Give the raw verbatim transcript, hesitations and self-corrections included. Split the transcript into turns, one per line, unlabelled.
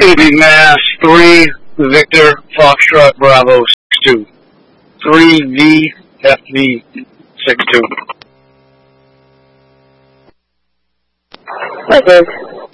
Indy, Mass. three Victor Foxtrot Bravo six two. three V F V six two.
Record.